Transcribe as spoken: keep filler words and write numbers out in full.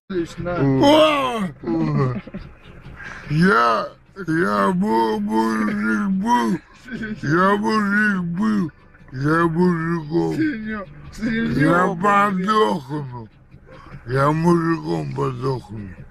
Лично. О! Я, я был мужик был, я мужик был, я мужиком, Синё, я подохну, я мужиком подохну.